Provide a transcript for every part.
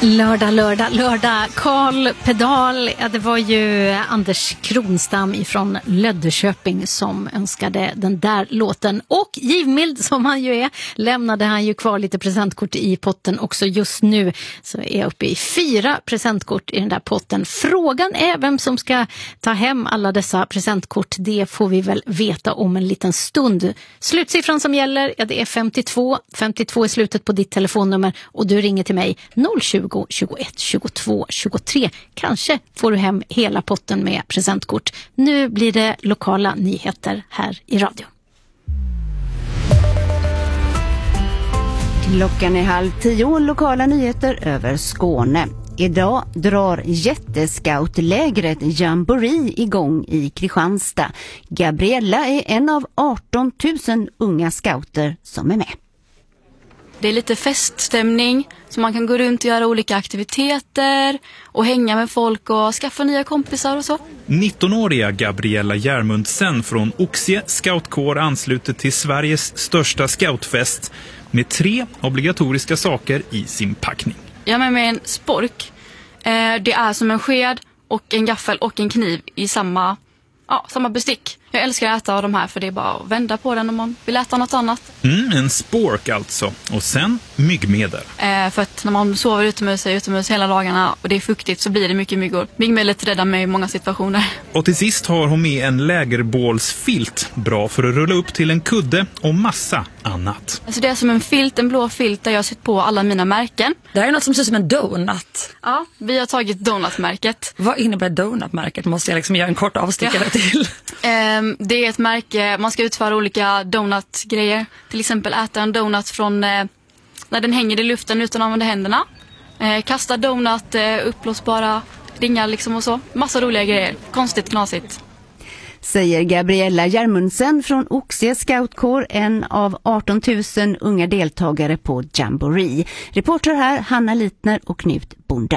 Lördag. Karl Pedal, ja, det var ju Anders Kronstam ifrån Löddeköping som önskade den där låten. Och givmild som han ju är, lämnade han ju kvar lite presentkort i potten också. Just nu så är jag uppe i 4 presentkort i den där potten. Frågan är vem som ska ta hem alla dessa presentkort. Det får vi väl veta om en liten stund. Slutsiffran som gäller, ja, det är 52. 52 är slutet på ditt telefonnummer och du ringer till mig 020 21 22 23. Kanske får du hem hela potten med presentkort. Nu blir det lokala nyheter här i radio. Klockan är 9:30, lokala nyheter över Skåne. Idag drar jättescoutlägret Jamboree igång i Kristianstad. Gabriella är en av 18 000 unga scouter som är med. Det är lite feststämning så man kan gå runt och göra olika aktiviteter och hänga med folk och skaffa nya kompisar och så. 19-åriga Gabriella Järmundsen från Oxie scoutkår ansluter till Sveriges största scoutfest med 3 obligatoriska saker i sin packning. Jag har med mig en spork. Det är som en sked och en gaffel och en kniv i samma bestick. Jag älskar att äta av de här för det är bara att vända på den om man vill äta något annat. En spork alltså. Och sen myggmedel. För att när man sover utomhus hela dagarna och det är fuktigt så blir det mycket myggor. Myggmedlet räddar mig i många situationer. Och till sist har hon med en lägerbålsfilt. Bra för att rulla upp till en kudde och massa annat. Alltså det är som en filt, en blå filt där jag har sett på alla mina märken. Det här är något som ser ut som en donut. Ja, vi har tagit donutmärket. Vad innebär donutmärket? Måste jag liksom göra en kort avstickare till? Det är ett märke, man ska utföra olika donutgrejer. Till exempel äta en donut från när den hänger i luften utan att använda händerna. Kasta donut, uppblåsbara ringar liksom och så. Massa roliga grejer, konstigt knasigt. Säger Gabriella Järmundsen från Oxie scoutkår, en av 18 000 unga deltagare på Jamboree. Reporter här Hanna Litner och Knut Bonde.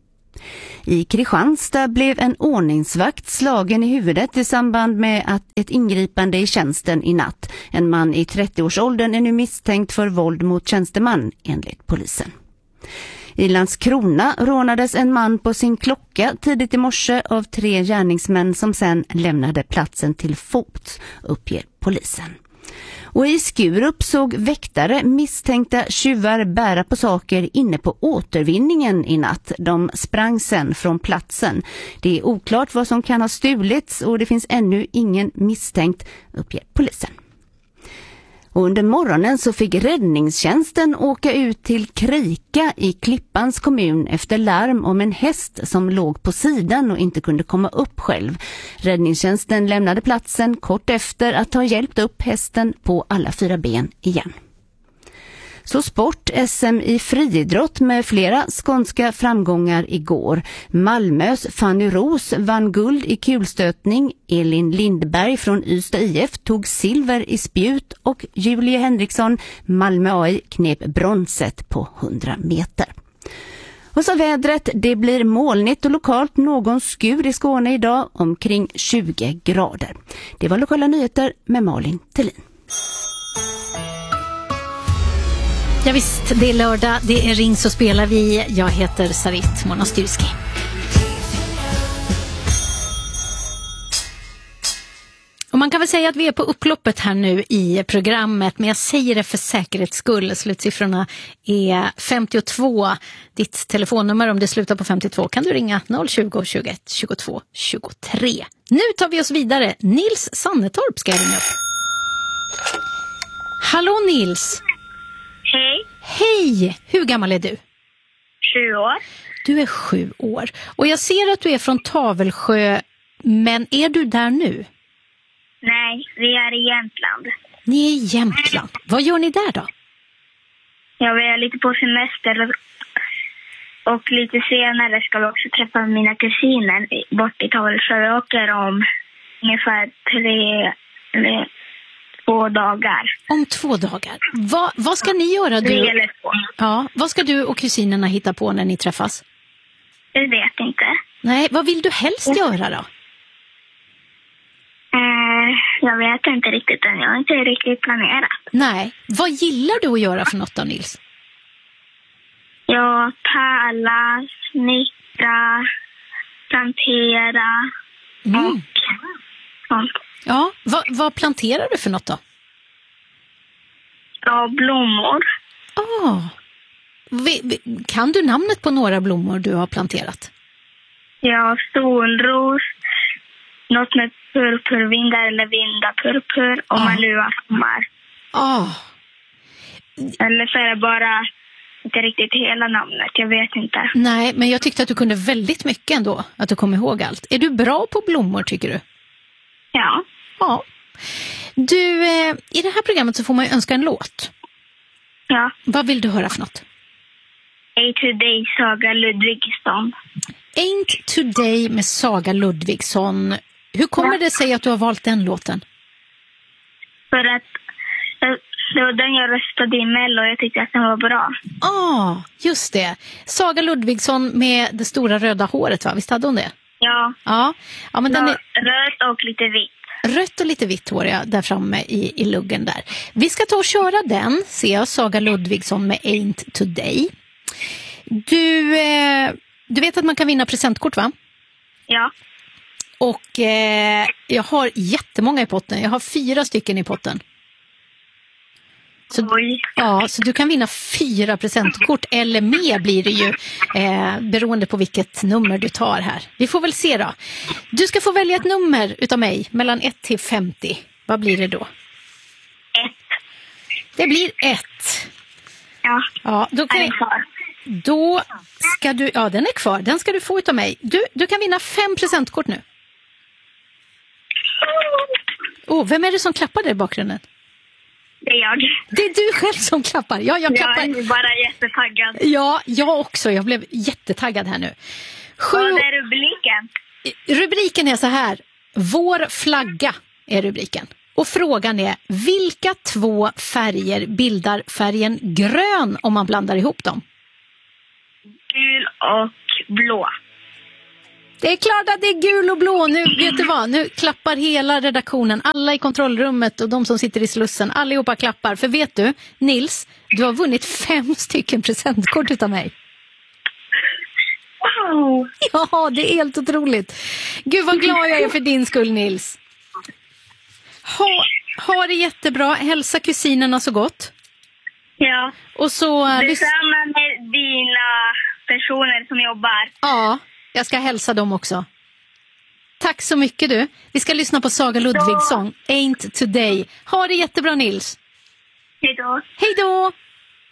I Kristianstad blev en ordningsvakt slagen i huvudet i samband med ett ingripande i tjänsten i natt. En man i 30-årsåldern är nu misstänkt för våld mot tjänsteman enligt polisen. I Landskrona rånades en man på sin klocka tidigt i morse av 3 gärningsmän som sen lämnade platsen till fots, uppger polisen. Och i Skurup såg väktare misstänkta tjuvar bära på saker inne på återvinningen i natt. De sprang sen från platsen. Det är oklart vad som kan ha stulits och det finns ännu ingen misstänkt, uppger polisen. Och under morgonen så fick räddningstjänsten åka ut till Krika i Klippans kommun efter larm om en häst som låg på sidan och inte kunde komma upp själv. Räddningstjänsten lämnade platsen kort efter att ha hjälpt upp hästen på alla 4 ben igen. Så sport, SM i friidrott med flera skånska framgångar igår. Malmös Fanny Ros vann guld i kulstötning. Elin Lindberg från Ystad IF tog silver i spjut och Julie Henriksson, Malmö AI, knep bronset på 100 meter. Och så vädret, det blir molnigt och lokalt någon skur i Skåne idag, omkring 20 grader. Det var lokala nyheter med Malin Thelin. Ja visst, det är lördag, det är Ring så spelar vi. Jag heter Sarit Monastyrski. Och man kan väl säga att vi är på upploppet här nu i programmet, men jag säger det för säkerhets skull. Slutsiffrorna är 52. Ditt telefonnummer, om det slutar på 52, kan du ringa 020 21 22 23. Nu tar vi oss vidare. Nils Sannetorp ska jag ringa upp. Hallå Nils! Hej. Hej! Hur gammal är du? 7 år. Du är 7 år. Och jag ser att du är från Tavelsjö, men är du där nu? Nej, vi är i Jämtland. Ni är i Jämtland. Vad gör ni där då? Ja, vi är lite på semester och lite senare ska vi också träffa mina kusiner bort i Tavelsjö. Vi åker om ungefär 2 dagar. Om 2 dagar. Vad ska ni göra? 3 eller 2. Ja, vad ska du och kusinerna hitta på när ni träffas? Jag vet inte. Nej, vad vill du helst göra då? Jag vet inte riktigt än. Jag har inte riktigt planerat. Nej. Vad gillar du att göra för något då, Nils? Jag och pärla, snickra, plantera och sånt. Ja, vad planterar du för något då? Ja, blommor. Kan du namnet på några blommor du har planterat? Ja, solros, något med purpurvindar eller vindapurpur och malua sommar. Eller så är det bara inte riktigt hela namnet, jag vet inte. Nej, men jag tyckte att du kunde väldigt mycket ändå, att du kom ihåg allt. Är du bra på blommor, tycker du? Ja. Ja. Du, i det här programmet så får man ju önska en låt. Ja. Vad vill du höra för något? A Today, Saga Ludvigsson. Ain't Today med Saga Ludvigsson. Hur kommer det sig att du har valt den låten? För att det var den jag röstade i Mello och jag tyckte att den var bra. Just det. Saga Ludvigsson med det stora röda håret, va? Visst hade hon det? Ja. Ja, men den är rött och lite vitt. rött och lite vitt hår där framme i luggen där. Vi ska ta och köra den, ser jag, Saga Ludvigsson med Ain't Today. Du vet att man kan vinna presentkort, va? Ja. Och jag har jättemånga i potten. Jag har 4 stycken i potten. Så du kan vinna 4 presentkort eller mer blir det ju beroende på vilket nummer du tar här. Vi får väl se då. Du ska få välja ett nummer utav mig mellan 1 till 50. Vad blir det då? 1. Det blir 1. Ja, då kan är den kvar? Då ska du, den är kvar. Den ska du få utav mig. Du kan vinna 5 presentkort nu. Vem är det som klappar där i bakgrunden? Det är jag. Det är du själv som klappar. Ja, jag klappar. Jag är bara jättetaggad. Ja, jag också. Jag blev jättetaggad här nu. Vad är rubriken? Rubriken är så här. Vår flagga är rubriken. Och frågan är, vilka 2 färger bildar färgen grön om man blandar ihop dem? Gul och blå. Det är klart att det är gul och blå. Nu, vet du vad? Nu klappar hela redaktionen. Alla i kontrollrummet och de som sitter i slussen. Allihopa klappar. För vet du, Nils, du har vunnit 5 stycken presentkort utav mig. Wow! Ja, det är helt otroligt. Gud vad glad jag är för din skull, Nils. Ha det jättebra. Hälsa kusinerna så gott. Ja. Och så... Detsamma med dina personer som jobbar. Ja, jag ska hälsa dem också. Tack så mycket du. Vi ska lyssna på Saga Ludvigsson, Ain't Today. Ha det jättebra, Nils. Hej då. Hej då.